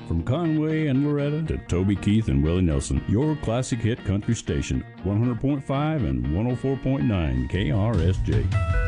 From Conway and Loretta to Toby Keith and Willie Nelson, your classic hit country station, 100.5 and 104.9 KRSJ.